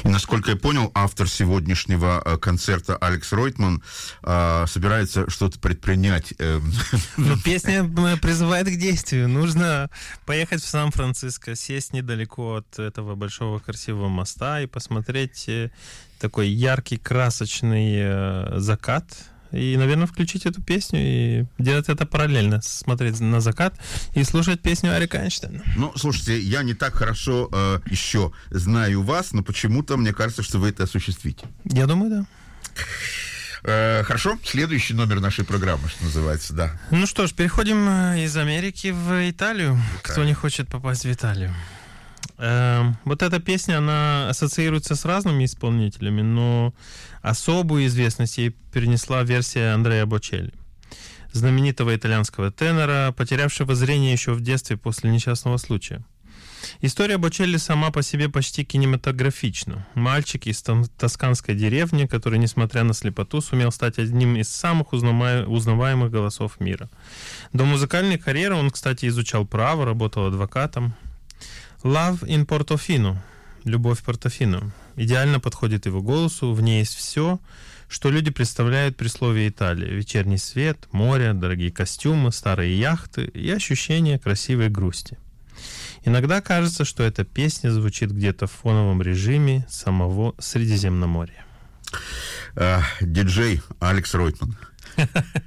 И, насколько я понял, автор сегодняшнего концерта Алекс Ройтман собирается что-то предпринять. Ну, песня призывает к действию. Нужно поехать в Сан-Франциско, сесть недалеко от этого большого красивого моста и посмотреть такой яркий, красочный закат. И, наверное, включить эту песню и делать это параллельно. Смотреть на закат и слушать песню Арика Эйнштейна. Ну, слушайте, я не так хорошо еще знаю вас, но почему-то мне кажется, что вы это осуществите. Я думаю, да. Хорошо, следующий номер нашей программы, что называется, да. Ну что ж, переходим из Америки в Италию. Кто не хочет попасть в Италию? Вот эта песня, она ассоциируется с разными исполнителями, но особую известность ей перенесла версия Андреа Бочелли, знаменитого итальянского тенора, потерявшего зрение еще в детстве после несчастного случая. История Бочелли сама по себе почти кинематографична. Мальчик из тосканской деревни, который, несмотря на слепоту, сумел стать одним из самых узнаваемых голосов мира. До музыкальной карьеры он, кстати, изучал право, работал адвокатом. «Love in Portofino» — «Любовь в Портофино» идеально подходит его голосу, в ней есть все, что люди представляют при слове «Италия». Вечерний свет, море, дорогие костюмы, старые яхты и ощущение красивой грусти. Иногда кажется, что эта песня звучит где-то в фоновом режиме самого Средиземноморья. Диджей Алекс Ройтман.